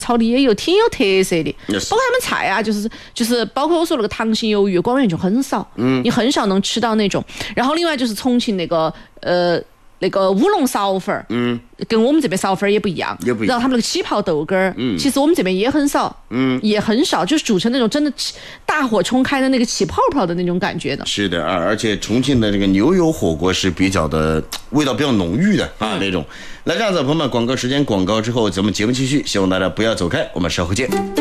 炒的也挺有特色的。 Yes. 包括他们菜啊，就是包括我说那个糖心鱿鱼，广元就很少，你很少能吃到那种。然后另外就是重庆那个乌龙苕粉儿，跟我们这边苕粉儿也不一样，然后他们那个起泡豆干儿，其实我们这边也很少，也很少，就是煮成那种真的大火冲开的那个起泡泡的那种感觉的。 是的，而且重庆的这个牛油火锅是比较的味道比较浓郁的啊那种。来，这样子，朋友们，广告时间，广告之后咱们节目继续，希望大家不要走开，我们稍后见。